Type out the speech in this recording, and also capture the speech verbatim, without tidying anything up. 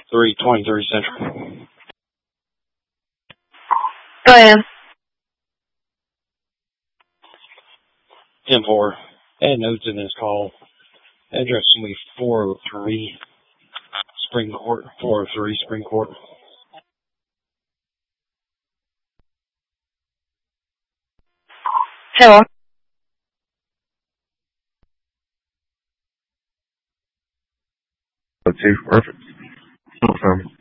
three twenty-three Central. Go ahead. ten four. Add notes in this call. Address will be four oh three Spring Court. four oh three Spring Court. Hello. Okay, perfect. No, family.